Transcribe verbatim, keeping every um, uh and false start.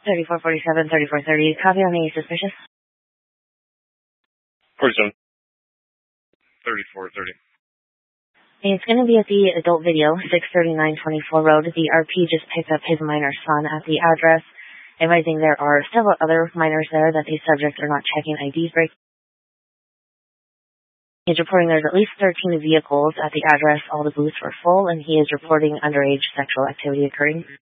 thirty-four forty-seven, thirty-four thirty. Copy on any suspicious? forty-seven. thirty-four thirty. It's going to be at the adult video, six thirty-nine twenty-four Road. The R P just picked up his minor son at the address, advising there are several other minors there that these subjects are not checking I Ds break. He's reporting there's at least thirteen vehicles at the address. All the booths were full, and he is reporting underage sexual activity occurring.